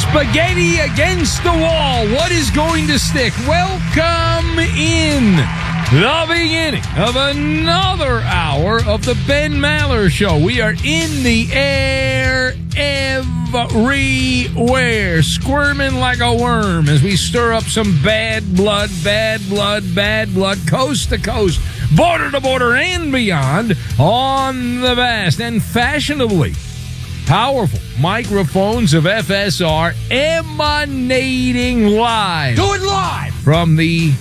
Spaghetti against the wall. What is going to stick? Welcome in the beginning of another hour of the Ben Maller Show. We are in the air everywhere, squirming like a worm as we stir up some bad blood, coast to coast, border to border, and beyond on the vast and fashionably powerful microphones of FSR, emanating live. Do it live! From the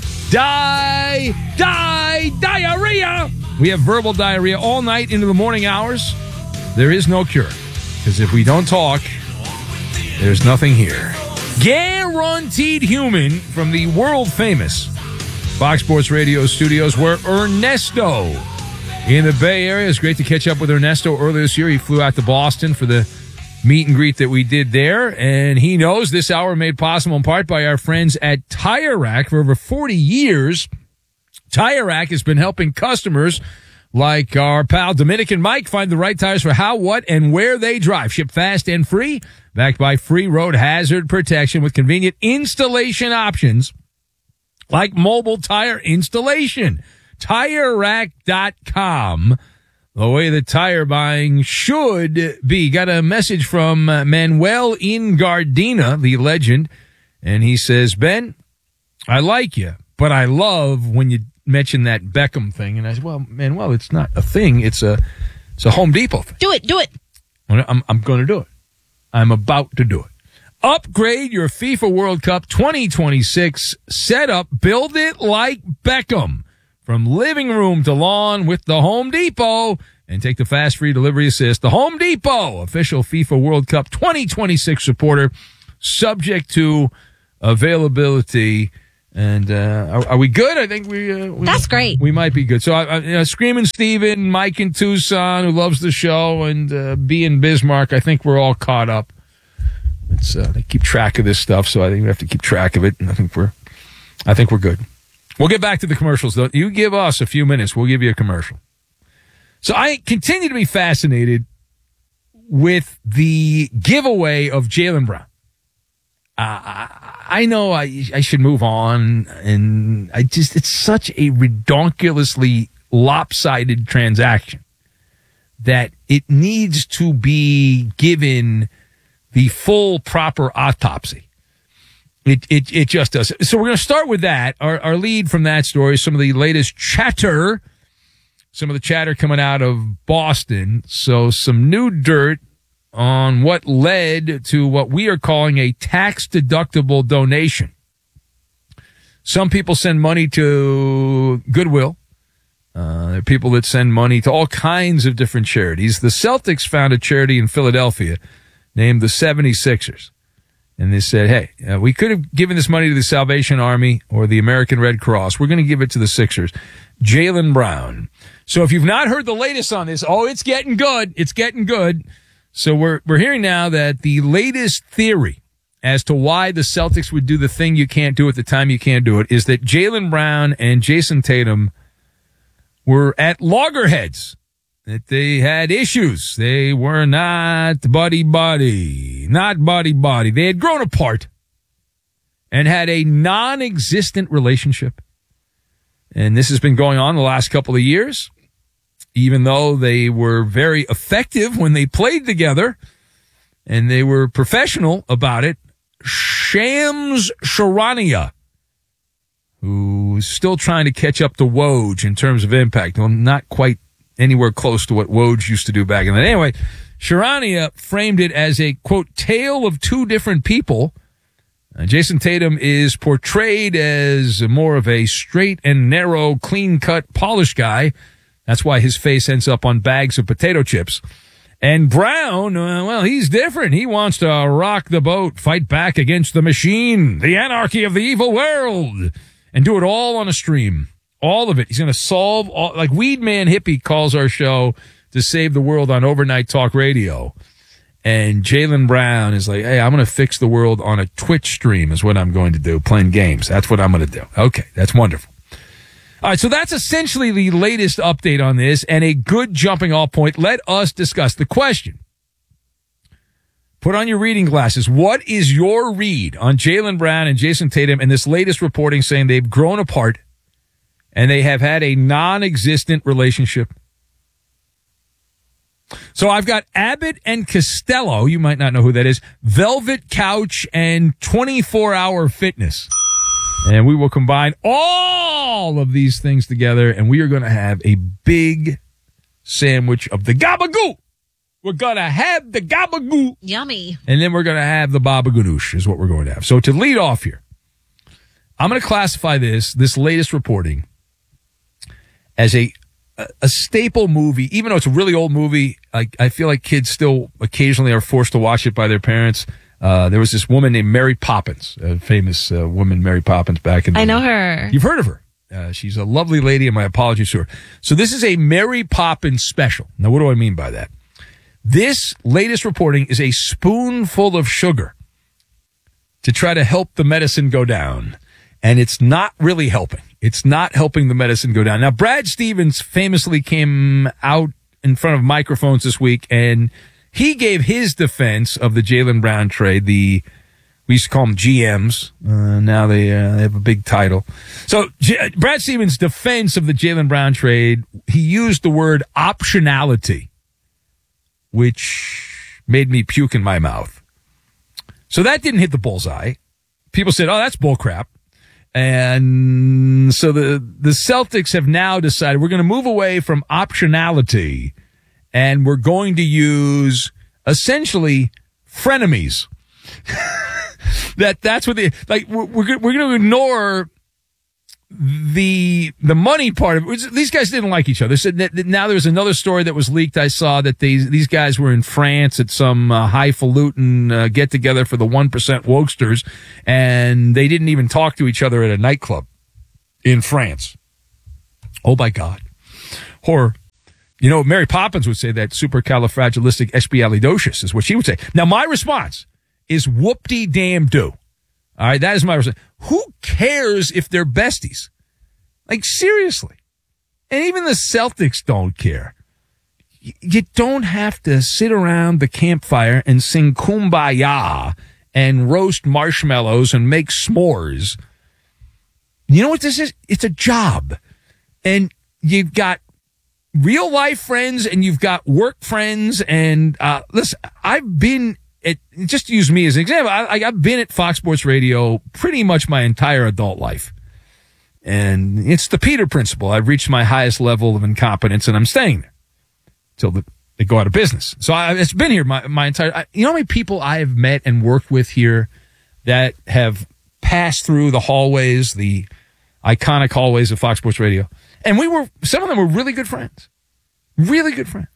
diarrhea. We have verbal diarrhea all night into the morning hours. There is no cure, because if we don't talk, there's nothing here. Guaranteed Human from the world-famous Fox Sports Radio studios, where Ernesto in the Bay Area. It's great to catch up with Ernesto earlier this year. He flew out to Boston for the meet and greet that we did there, and he knows this hour made possible in part by our friends at Tire Rack. For over 40 years, Tire Rack has been helping customers like our pal Dominican Mike find the right tires for how, what, and where they drive. Ship fast and free, backed by free road hazard protection with convenient installation options like mobile tire installation. TireRack.com, the way the tire buying should be. Got a message from Manuel in Gardena, the legend, and he says, Ben, I like you, but I love when you mention that Beckham thing. And I said, well, Manuel, it's not a thing. It's a Home Depot thing. Do it. I'm going to do it. I'm about to do it. Upgrade your FIFA World Cup 2026 setup. Build it like Beckham. From living room to lawn with the Home Depot, and take the fast free delivery assist. The Home Depot, official FIFA World Cup 2026 supporter, subject to availability. And are we good? I think we that's great. We might be good. So Screaming Steven, Mike in Tucson, who loves the show, and B in Bismarck, I think we're all caught up. They keep track of this stuff, so I think we have to keep track of it. And I think we're good. We'll get back to the commercials, though. You give us a few minutes, we'll give you a commercial. So I continue to be fascinated with the giveaway of Jaylen Brown. I know I should move on, and it's such a redonkulously lopsided transaction that it needs to be given the full proper autopsy. It just does. So we're going to start with that. Our lead from that story, some of the latest chatter, some of the chatter coming out of Boston. So some new dirt on what led to what we are calling a tax-deductible donation. Some people send money to Goodwill. There are people that send money to all kinds of different charities. The Celtics found a charity in Philadelphia named the 76ers. And they said, hey, we could have given this money to the Salvation Army or the American Red Cross. We're going to give it to the Sixers. Jaylen Brown. So if you've not heard the latest on this, it's getting good. It's getting good. So we're hearing now that the latest theory as to why the Celtics would do the thing you can't do at the time you can't do it is that Jaylen Brown and Jason Tatum were at loggerheads. That they had issues. They were not buddy-buddy. Not buddy-buddy. They had grown apart and had a non-existent relationship. And this has been going on the last couple of years, even though they were very effective when they played together and they were professional about it. Shams Charania, who's still trying to catch up to Woj in terms of impact. Well, not quite anywhere close to what Woj used to do back in the day. Anyway, Charania framed it as a, quote, tale of two different people. Jason Tatum is portrayed as more of a straight and narrow, clean-cut, polished guy. That's why his face ends up on bags of potato chips. And Brown, he's different. He wants to rock the boat, fight back against the machine, the anarchy of the evil world, and do it all on a stream. All of it. He's going to solve all, like Weed Man Hippie calls our show to save the world on overnight talk radio. And Jaylen Brown is like, hey, I'm going to fix the world on a Twitch stream is what I'm going to do, playing games. That's what I'm going to do. Okay, that's wonderful. All right, so that's essentially the latest update on this and a good jumping off point. Let us discuss the question Put on your reading glasses. What is your read on Jaylen Brown and Jason Tatum and this latest reporting saying they've grown apart and they have had a non-existent relationship? So I've got Abbott and Costello. You might not know who that is. Velvet Couch and 24-Hour Fitness. And we will combine all of these things together, and we are going to have a big sandwich of the gabagoo. We're going to have the gabagoo. Yummy. And then we're going to have the baba ganoush is what we're going to have. So to lead off here, I'm going to classify this latest reporting as a staple movie. Even though it's a really old movie, I feel like kids still occasionally are forced to watch it by their parents. There was this woman named Mary Poppins, a famous woman, Mary Poppins, back in the... I know her. You've heard of her. She's a lovely lady, and my apologies to her. So this is a Mary Poppins special. Now, what do I mean by that? This latest reporting is a spoonful of sugar to try to help the medicine go down. And it's not really helping. It's not helping the medicine go down. Now, Brad Stevens famously came out in front of microphones this week, and he gave his defense of the Jaylen Brown trade. We used to call them GMs. Now they have a big title. So Brad Stevens' defense of the Jaylen Brown trade, he used the word optionality, which made me puke in my mouth. So that didn't hit the bullseye. People said, oh, that's bullcrap. And so the Celtics have now decided we're going to move away from optionality and we're going to use essentially frenemies. That's what we're going to ignore the money part of it. These guys didn't like each other. So now there's another story that was leaked. I saw that these guys were in France at some highfalutin get together for the 1% wokesters, and they didn't even talk to each other at a nightclub in France. Oh my God, horror! You know, Mary Poppins would say that supercalifragilisticexpialidocious is what she would say. Now my response is whoop-de-damn-do. All right, that is my response. Who cares if they're besties? Like, seriously. And even the Celtics don't care. You don't have to sit around the campfire and sing Kumbaya and roast marshmallows and make s'mores. You know what this is? It's a job. And you've got real life friends and you've got work friends. And listen, I've been... just to use me as an example, I've been at Fox Sports Radio pretty much my entire adult life. And it's the Peter principle. I've reached my highest level of incompetence, and I'm staying there until they go out of business. So it's been here my entire... you know how many people I have met and worked with here that have passed through the hallways, the iconic hallways of Fox Sports Radio? And some of them were really good friends. Really good friends.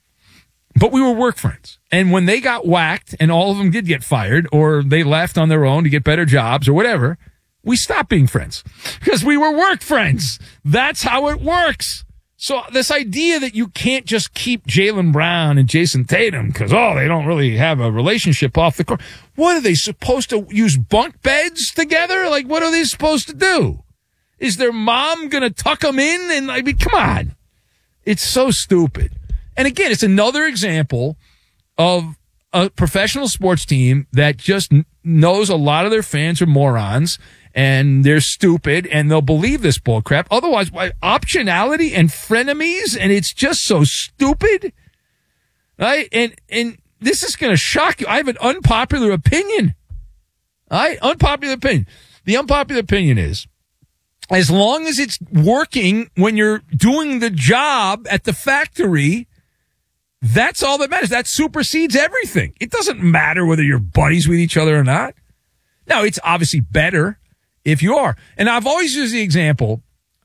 But we were work friends. And when they got whacked, and all of them did get fired, or they left on their own to get better jobs or whatever, we stopped being friends. Because we were work friends. That's how it works. So this idea that you can't just keep Jaylen Brown and Jason Tatum because, they don't really have a relationship off the court. What are they supposed to use bunk beds together? Like, what are they supposed to do? Is their mom going to tuck them in? And I mean, come on. It's so stupid. And again, it's another example of a professional sports team that just knows a lot of their fans are morons and they're stupid and they'll believe this bullcrap. Otherwise, optionality and frenemies, and it's just so stupid. Right? And this is going to shock you. I have an unpopular opinion. All right? Unpopular opinion. The unpopular opinion is, as long as it's working when you're doing the job at the factory, that's all that matters. That supersedes everything. It doesn't matter whether you're buddies with each other or not. Now, it's obviously better if you are. And I've always used the example.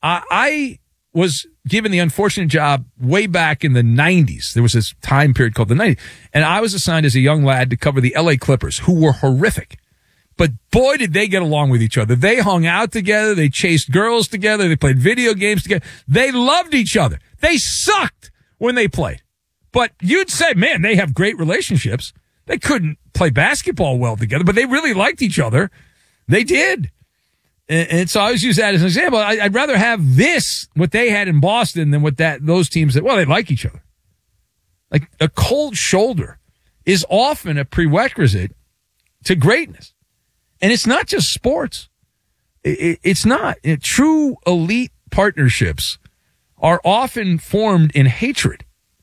I was given the unfortunate job way back in the 90s. There was this time period called the 90s. And I was assigned as a young lad to cover the LA Clippers, who were horrific. But boy, did they get along with each other. They hung out together. They chased girls together. They played video games together. They loved each other. They sucked when they played. But you'd say, man, they have great relationships. They couldn't play basketball well together, but they really liked each other. They did. And so I always use that as an example. I'd rather have this, what they had in Boston, than what those teams that, they like each other. Like a cold shoulder is often a prerequisite to greatness. And it's not just sports. It's not. True elite partnerships are often formed in hatred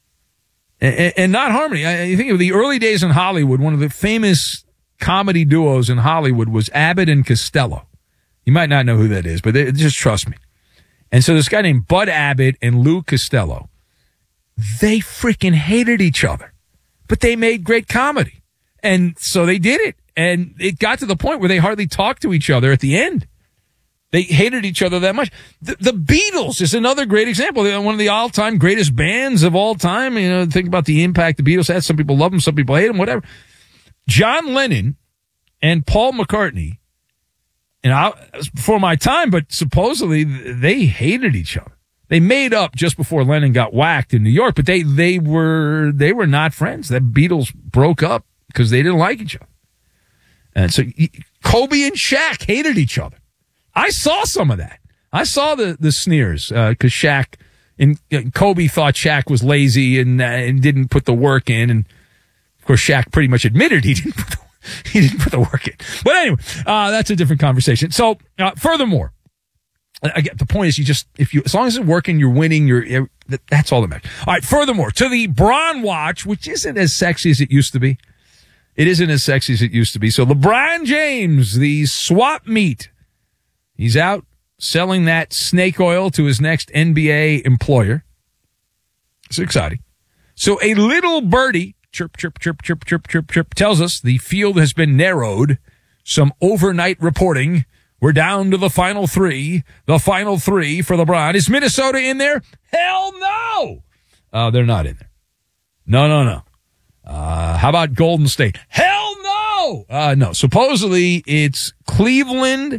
and not harmony. I think of the early days in Hollywood, one of the famous comedy duos in Hollywood was Abbott and Costello. You might not know who that is, but just trust me. And so this guy named Bud Abbott and Lou Costello, they freaking hated each other, but they made great comedy. And so they did it. And it got to the point where they hardly talked to each other at the end. They hated each other that much. The Beatles is another great example. They're one of the all-time greatest bands of all time. You know, think about the impact the Beatles had. Some people love them, some people hate them, whatever. John Lennon and Paul McCartney, and before my time, but supposedly they hated each other. They made up just before Lennon got whacked in New York, but they were not friends. The Beatles broke up because they didn't like each other. And so Kobe and Shaq hated each other. I saw some of that. I saw the sneers because Shaq and Kobe thought Shaq was lazy and didn't put the work in. And, of course, Shaq pretty much admitted he didn't put the work in. But anyway, that's a different conversation. So, furthermore, again, the point is as long as it's working, you're winning, that's all that matters. All right, furthermore, to the Bron watch, which isn't as sexy as it used to be. It isn't as sexy as it used to be. So LeBron James, the swap meet, he's out selling that snake oil to his next NBA employer. It's exciting. So a little birdie, chirp, chirp, chirp, chirp, chirp, chirp, chirp, tells us the field has been narrowed. Some overnight reporting. We're down to the final three. The final three for LeBron. Is Minnesota in there? Hell no! They're not in there. No. How about Golden State? Hell no! No. Supposedly it's Cleveland,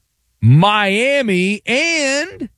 Miami, and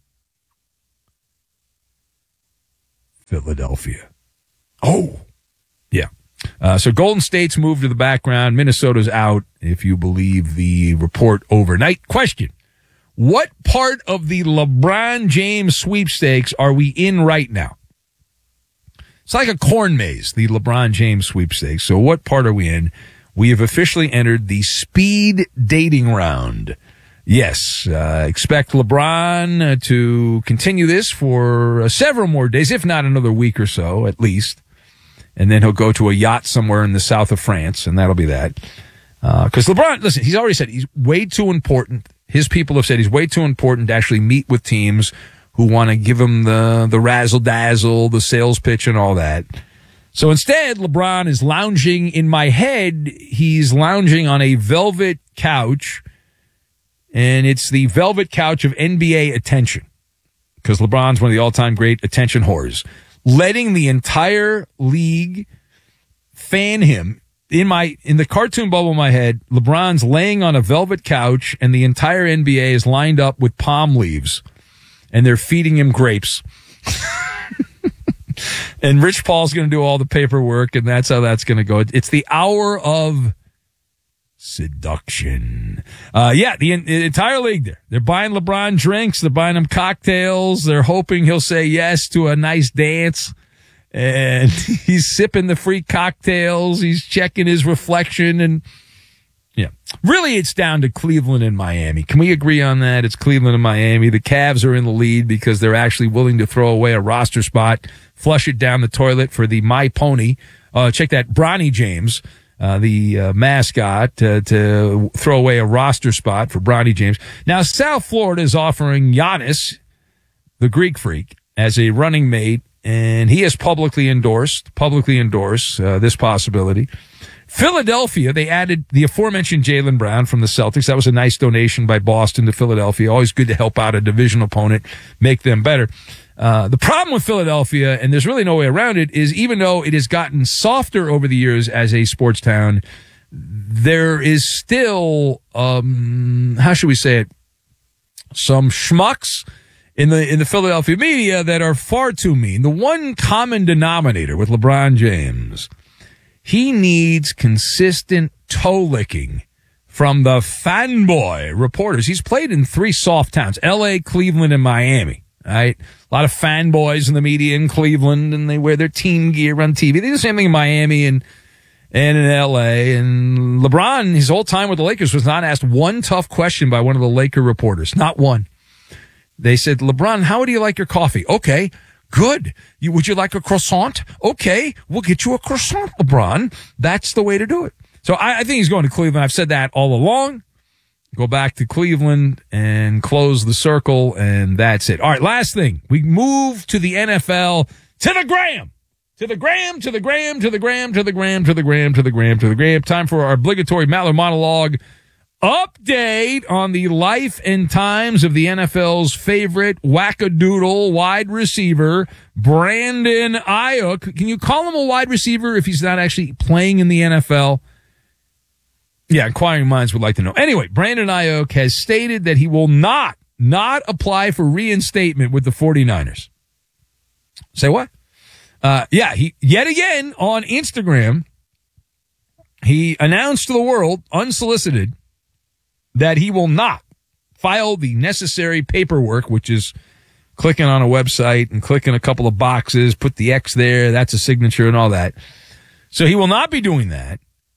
Philadelphia. Oh, yeah. So Golden State's moved to the background. Minnesota's out, if you believe the report overnight. Question: what part of the LeBron James sweepstakes are we in right now? It's like a corn maze, the LeBron James sweepstakes. So what part are we in? We have officially entered the speed dating round. Yes, expect LeBron to continue this for several more days, if not another week or so, at least. And then he'll go to a yacht somewhere in the south of France, and that'll be that. Because LeBron, listen, he's already said he's way too important. His people have said he's way too important to actually meet with teams who want to give him the razzle-dazzle, the sales pitch, and all that. So instead, LeBron is lounging in my head. He's lounging on a velvet couch, and it's the velvet couch of NBA attention, because LeBron's one of the all-time great attention whores, letting the entire league fan him. In the cartoon bubble in my head, LeBron's laying on a velvet couch, and the entire NBA is lined up with palm leaves, and they're feeding him grapes. And Rich Paul's going to do all the paperwork, and that's how that's going to go. It's the hour of seduction. The entire league there. They're buying LeBron drinks. They're buying him cocktails. They're hoping he'll say yes to a nice dance. And he's sipping the free cocktails. He's checking his reflection. And, yeah, really it's down to Cleveland and Miami. Can we agree on that? It's Cleveland and Miami. The Cavs are in the lead because they're actually willing to throw away a roster spot, flush it down the toilet for the My Pony. Check that, Bronny James. The mascot, to throw away a roster spot for Bronny James. Now, South Florida is offering Giannis, the Greek freak, as a running mate, and he has publicly endorsed this possibility. Philadelphia, they added the aforementioned Jaylen Brown from the Celtics. That was a nice donation by Boston to Philadelphia. Always good to help out a division opponent, make them better. The problem with Philadelphia, and there's really no way around it, is even though it has gotten softer over the years as a sports town, there is still, how should we say it, some schmucks in the Philadelphia media that are far too mean. The one common denominator with LeBron James, he needs consistent toe licking from the fanboy reporters. He's played in 3 soft towns, L.A., Cleveland, and Miami. Right? A lot of fanboys in the media in Cleveland, and they wear their team gear on TV. They do the same thing in Miami, and and in L.A. And LeBron, his whole time with the Lakers, was not asked one tough question by one of the Laker reporters. Not one. They said, LeBron, how do you like your coffee? Okay, good. Would you like a croissant? Okay, we'll get you a croissant, LeBron. That's the way to do it. So I think he's going to Cleveland. I've said that all along. Go back to Cleveland and close the circle, and that's it. All right, last thing. We move to the NFL, to the gram. To the gram, to the gram, to the gram, to the gram, to the gram, to the gram, to the gram. Time for our obligatory Maller monologue update on the life and times of the NFL's favorite wackadoodle wide receiver, Brandon Aiyuk. Can you call him a wide receiver if he's not actually playing in the NFL? Yeah, inquiring minds would like to know. Anyway, Brandon Aiyuk has stated that he will not apply for reinstatement with the 49ers. Say what? He yet again on Instagram, he announced to the world, unsolicited, that he will not file the necessary paperwork, which is clicking on a website and clicking a couple of boxes, put the X there, that's a signature and all that. So he will not be doing that.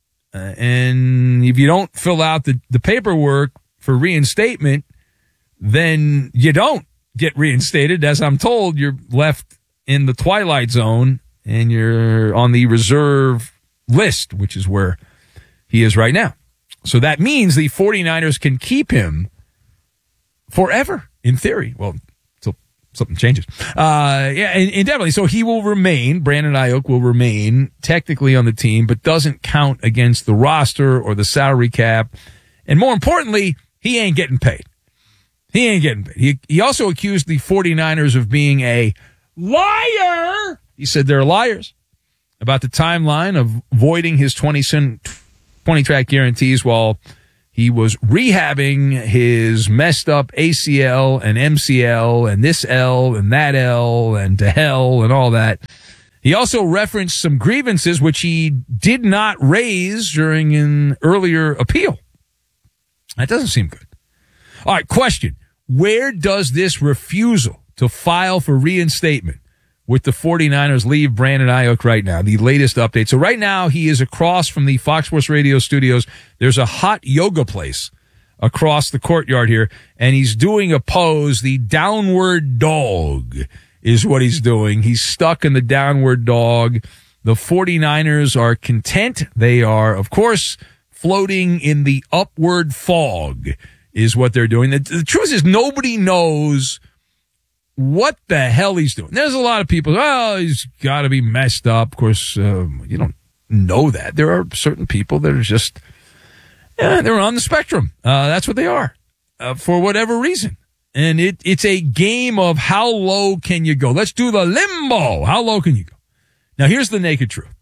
And if you don't fill out the paperwork for reinstatement, then you don't get reinstated. As I'm told, you're left in the twilight zone and you're on the reserve list, which is where he is right now. So that means the 49ers can keep him forever, in theory. Well, until something changes. And definitely. So he will remain, Brandon Aiyuk will remain technically on the team, but doesn't count against the roster or the salary cap. And more importantly, he ain't getting paid. He ain't getting paid. He also accused the 49ers of being a liar. He said they're liars about the timeline of voiding his 20-track guarantees while he was rehabbing his messed up ACL and MCL and this L and that L and to hell and all that. He also referenced some grievances which he did not raise during an earlier appeal. That doesn't seem good. All right, question. Where does this refusal to file for reinstatement with the 49ers leave Brandon Aiyuk right now? The latest update. So right now he is across from the Fox Sports Radio studios. There's a hot yoga place across the courtyard here, and he's doing a pose. The downward dog is what he's doing. He's stuck in the downward dog. The 49ers are content. They are, of course, floating in the upward fog is what they're doing. The truth is nobody knows what the hell he's doing. There's a lot of people, he's got to be messed up. Of course, you don't know that. There are certain people that are just, they're on the spectrum. That's what they are, for whatever reason. And it's a game of how low can you go? Let's do the limbo. How low can you go? Now, here's the naked truth.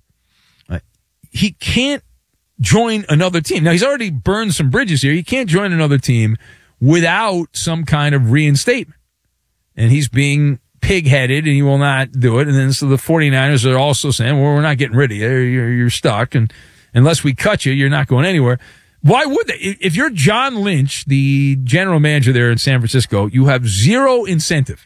He can't join another team. Now, he's already burned some bridges here. He can't join another team without some kind of reinstatement. And he's being pig-headed, and he will not do it. And then so the 49ers are also saying, well, we're not getting rid of you. You're stuck. And unless we cut you, you're not going anywhere. Why would they? If you're John Lynch, the general manager there in San Francisco, you have zero incentive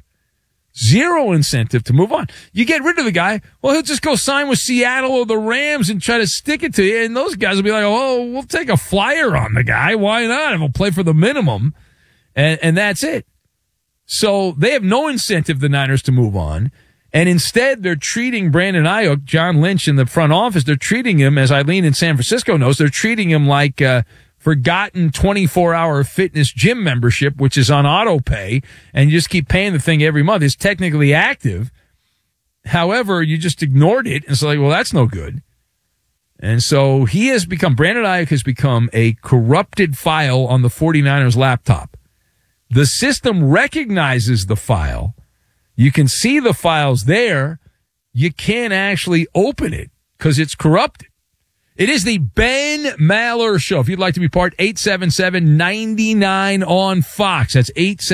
to move on. You get rid of the guy, well, he'll just go sign with Seattle or the Rams and try to stick it to you. And those guys will be like, oh, we'll take a flyer on the guy. Why not? And we'll play for the minimum. And that's it. So they have no incentive, the Niners, to move on. And instead, they're treating Brandon Aiyuk, John Lynch in the front office, they're treating him, as Eileen in San Francisco knows, they're treating him like a forgotten 24-hour fitness gym membership, which is on auto pay, and you just keep paying the thing every month. It's technically active. However, you just ignored it. And it's like, well, that's no good. And so Brandon Aiyuk has become a corrupted file on the 49ers laptop. The system recognizes the file. You can see the files there. You can't actually open it because it's corrupted. It is the Ben Maller Show. If you'd like to be part, 877-99 on Fox. That's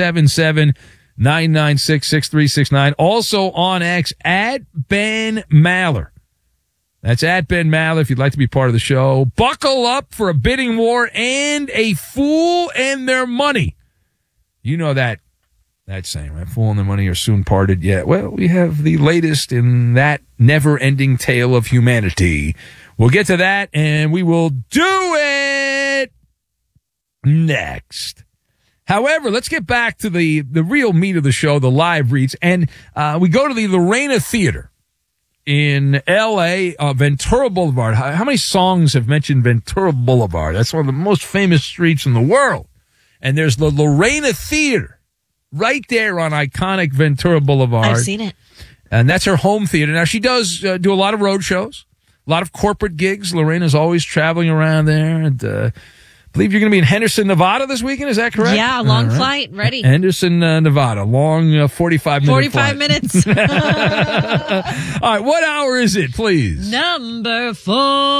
877-996-6369. Also on X, at Ben Maller. That's at Ben Maller if you'd like to be part of the show. Buckle up for a bidding war and a fool and their money. You know that saying, right? Fool and their money are soon parted. Yeah, well, we have the latest in that never-ending tale of humanity We'll get to that, and we will do it next. However, let's get back to the real meat of the show, the live reads. And we go to the Lorena Theater in L.A., Ventura Boulevard. How many songs have mentioned Ventura Boulevard? That's one of the most famous streets in the world. And there's the Lorena Theater right there on iconic Ventura Boulevard. I've seen it. And that's her home theater. Now, she does do a lot of road shows, a lot of corporate gigs. Lorena's always traveling around there. And I believe you're going to be in Henderson, Nevada this weekend. Is that correct? Yeah, long flight, ready. Henderson, Nevada. Long 45-minute 45 minutes. All right, what hour is it, please? Number 4.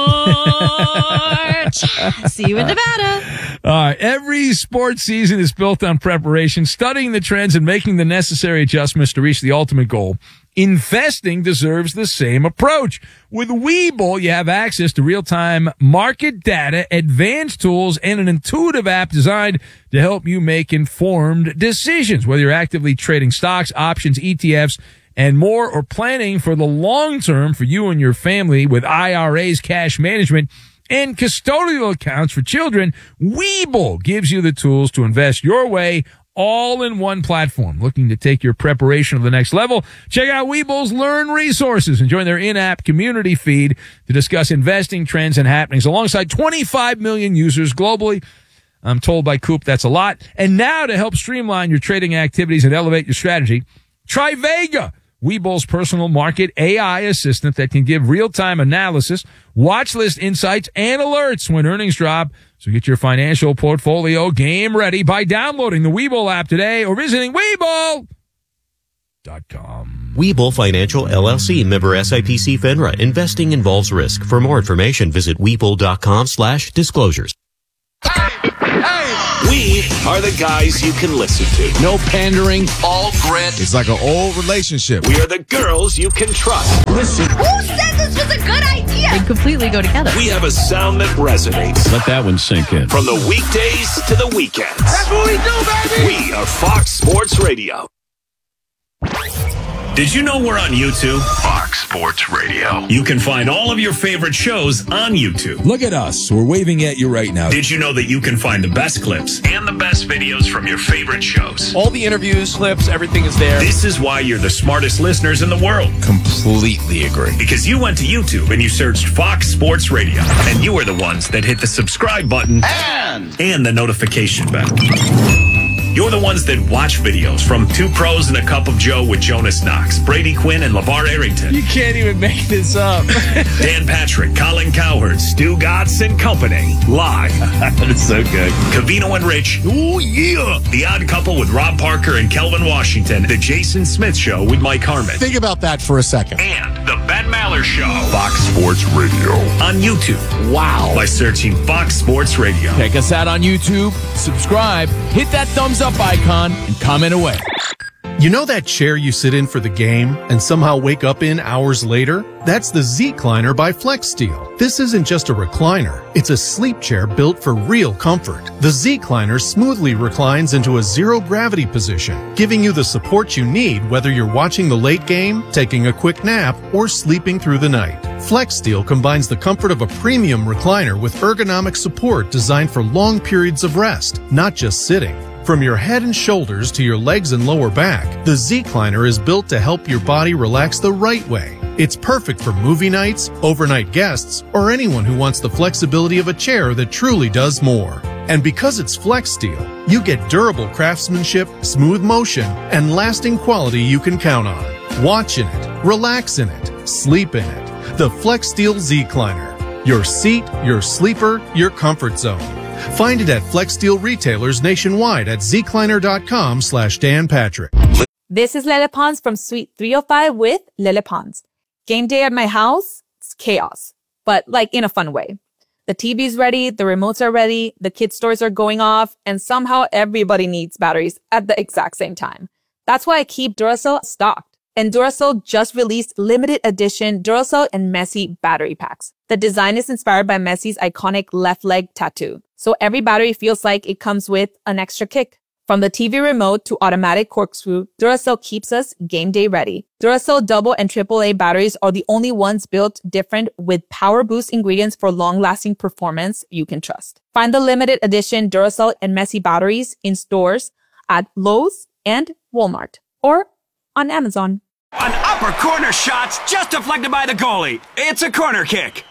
See you in Nevada. All right, every sports season is built on preparation, studying the trends, and making the necessary adjustments to reach the ultimate goal. Investing deserves the same approach. With Webull, you have access to real-time market data, advanced tools, and an intuitive app designed to help you make informed decisions. Whether you're actively trading stocks, options, ETFs, and more, or planning for the long term for you and your family with IRAs, cash management, and custodial accounts for children, Webull gives you the tools to invest your way, all in one platform. Looking to take your preparation to the next level? Check out Webull's Learn Resources and join their in-app community feed to discuss investing trends and happenings alongside 25 million users globally. I'm told by Coop that's a lot. And now to help streamline your trading activities and elevate your strategy, try Vega, Webull's personal market AI assistant that can give real-time analysis, watch list insights, and alerts when earnings drop. So get your financial portfolio game ready by downloading the Webull app today or visiting Webull.com. Webull Financial LLC, member SIPC FINRA. Investing involves risk. For more information, visit Webull.com/disclosures. We are the guys you can listen to. No pandering, all grit. It's like an old relationship. We are the girls you can trust. Listen. Who said this was a good idea? They completely go together. We have a sound that resonates. Let that one sink in. From the weekdays to the weekends. That's what we do, baby! We are Fox Sports Radio. Did you know we're on YouTube? Fox Sports Radio. You can find all of your favorite shows on YouTube. Look at us. We're waving at you right now. Did you know that you can find the best clips and the best videos from your favorite shows? All the interviews, clips, everything is there. This is why you're the smartest listeners in the world. Completely agree. Because you went to YouTube and you searched Fox Sports Radio. And you are the ones that hit the subscribe button and the notification bell. You're the ones that watch videos from Two Pros and a Cup of Joe with Jonas Knox, Brady Quinn, and LeVar Arrington. You can't even make this up. Dan Patrick, Colin Cowherd, Stu Gatz and Company. Live. That's so good. Covino and Rich. Oh, yeah. The Odd Couple with Rob Parker and Kelvin Washington. The Jason Smith Show with Mike Harmon. Think about that for a second. And the Ben Maller Show. Fox Sports Radio. On YouTube. Wow. By searching Fox Sports Radio. Check us out on YouTube. Subscribe. Hit that thumbs up icon and comment away. You know that chair you sit in for the game and somehow wake up in hours later? That's the Z-Cliner by FlexSteel. This isn't just a recliner. It's a sleep chair built for real comfort. The Z-Cliner smoothly reclines into a zero-gravity position, giving you the support you need whether you're watching the late game, taking a quick nap, or sleeping through the night. FlexSteel combines the comfort of a premium recliner with ergonomic support designed for long periods of rest, not just sitting. From your head and shoulders to your legs and lower back, the Z-Cliner is built to help your body relax the right way. It's perfect for movie nights, overnight guests, or anyone who wants the flexibility of a chair that truly does more. And because it's FlexSteel, you get durable craftsmanship, smooth motion, and lasting quality you can count on. Watch in it, relax in it, sleep in it. The FlexSteel Z-Cliner. Your seat, your sleeper, your comfort zone. Find it at FlexSteel retailers nationwide at zcliner.com/Dan Patrick. This is Lele Pons from Suite 305 with Lele Pons. Game day at my house, it's chaos, but like in a fun way. The TV's ready, the remotes are ready, the kids' stores are going off, and somehow everybody needs batteries at the exact same time. That's why I keep Duracell stocked. And Duracell just released limited edition Duracell and Messi battery packs. The design is inspired by Messi's iconic left leg tattoo. So every battery feels like it comes with an extra kick. From the TV remote to automatic corkscrew, Duracell keeps us game day ready. Duracell double and AAA batteries are the only ones built different with power boost ingredients for long-lasting performance you can trust. Find the limited edition Duracell and Messi batteries in stores at Lowe's and Walmart or on Amazon. An upper corner shot's just deflected by the goalie. It's a corner kick.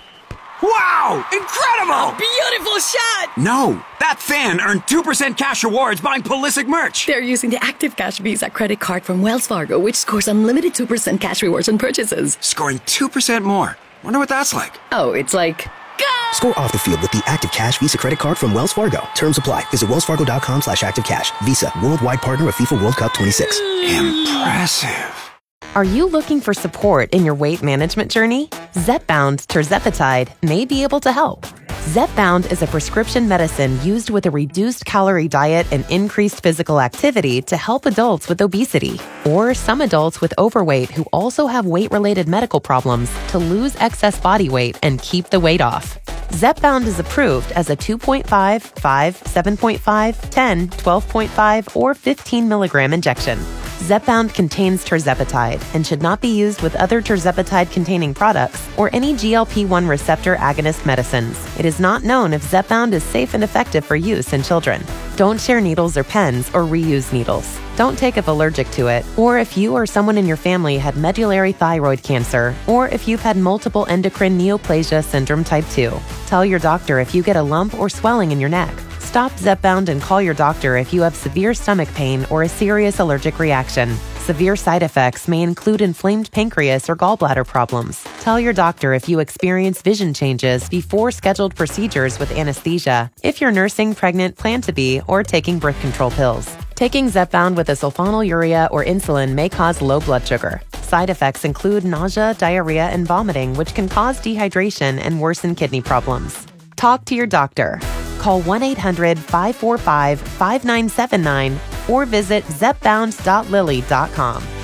Wow! Incredible! Beautiful shot! No, that fan earned 2% cash rewards buying Pulisic merch. They're using the Active Cash Visa credit card from Wells Fargo, which scores unlimited 2% cash rewards on purchases. Scoring 2% more. Wonder what that's like. Oh, it's like... Score off the field with the Active Cash Visa credit card from Wells Fargo. Terms apply. Visit wellsfargo.com/activecash. Visa, worldwide partner of FIFA World Cup 26. Impressive. Are you looking for support in your weight management journey? Zepbound tirzepatide may be able to help. Zepbound is a prescription medicine used with a reduced calorie diet and increased physical activity to help adults with obesity or some adults with overweight who also have weight-related medical problems to lose excess body weight and keep the weight off. Zepbound is approved as a 2.5, 5, 7.5, 10, 12.5, or 15 milligram injection. Zepbound contains tirzepatide and should not be used with other tirzepatide-containing products or any GLP-1 receptor agonist medicines. It is not known if Zepbound is safe and effective for use in children. Don't share needles or pens or reuse needles. Don't take if allergic to it, or if you or someone in your family had medullary thyroid cancer, or if you've had multiple endocrine neoplasia syndrome type 2. Tell your doctor if you get a lump or swelling in your neck. Stop Zepbound and call your doctor if you have severe stomach pain or a serious allergic reaction. Severe side effects may include inflamed pancreas or gallbladder problems. Tell your doctor if you experience vision changes before scheduled procedures with anesthesia, if you're nursing, pregnant, plan to be, or taking birth control pills. Taking Zepbound with a sulfonylurea or insulin may cause low blood sugar. Side effects include nausea, diarrhea, and vomiting, which can cause dehydration and worsen kidney problems. Talk to your doctor. Call 1-800-545-5979 or visit zepbound.lilly.com.